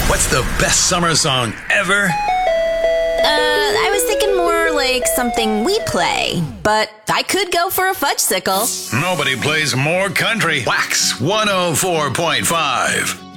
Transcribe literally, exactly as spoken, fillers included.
What's the best summer song ever? Uh, I was thinking more like something we play, but I could go for a fudgesicle. Nobody plays more country. Wax one oh four point five.